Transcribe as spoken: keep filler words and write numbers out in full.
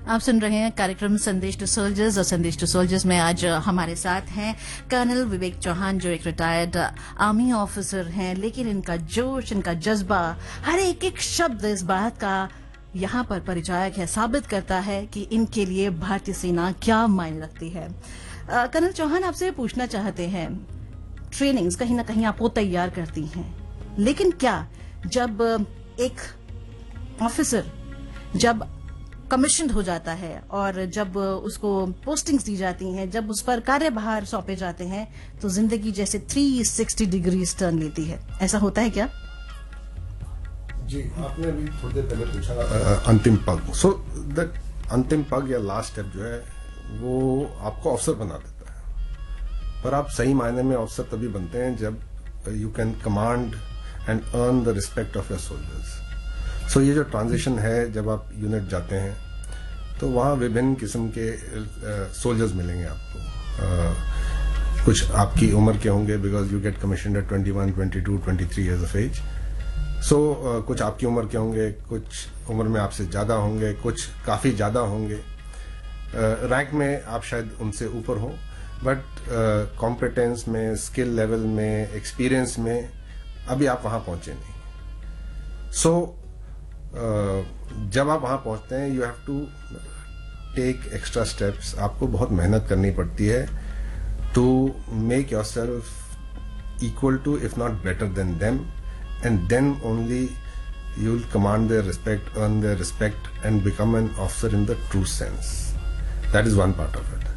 आप सुन रहे हैं कार्यक्रम संदेश टू सोल्जर्स और संदेश टू सोल्जर्स में आज हमारे साथ हैं कर्नल विवेक चौहान, जो एक रिटायर्ड आर्मी ऑफिसर हैं, लेकिन इनका जोश, इनका जज्बा, हर एक एक शब्द इस बात का यहाँ पर परिचायक है, साबित करता है कि इनके लिए भारतीय सेना क्या मायने रखती है। कर्नल चौहान, आपसे पूछना चाहते हैं, ट्रेनिंग्स कहीं ना कहीं आपको तैयार करती हैं, लेकिन क्या जब एक ऑफिसर जब कमीशन हो जाता है और जब उसको पोस्टिंग्स दी जाती हैं, जब उस पर कार्यभार सौंपे जाते हैं, तो जिंदगी जैसे तीन सौ साठ डिग्री टर्न लेती है, ऐसा होता है क्या? जी, आपने अभी थोड़ी देर पहले पूछा अंतिम पग। सो द अंतिम पग या लास्ट स्टेप जो है वो आपको अफसर बना देता है, पर आप सही मायने में अफसर तभी बनते हैं जब you can command and earn the respect of your soldiers. So so, ये जो ट्रांजिशन है, जब आप यूनिट जाते हैं तो वहाँ विभिन्न किस्म के सोल्जर्स uh, मिलेंगे आपको। uh, कुछ आपकी उम्र के होंगे, because you get commission at twenty one, twenty two, twenty three years of as. सो कुछ आपकी उम्र के होंगे, कुछ उम्र में आपसे ज़्यादा होंगे, कुछ काफ़ी ज़्यादा होंगे। रैंक uh, में आप शायद उनसे ऊपर हो, बट कॉम्पिटेंस uh, में, स्किल लेवल में, एक्सपीरियंस में अभी आप वहाँ पहुँचे नहीं। सो so, Uh, जब आप वहां पहुंचते हैं, you have to take extra steps. आपको बहुत मेहनत करनी पड़ती है to make your self equal to, if not better than them, and then only you will command there respect, earn there respect and become an officer in the true sense. That is one part of it.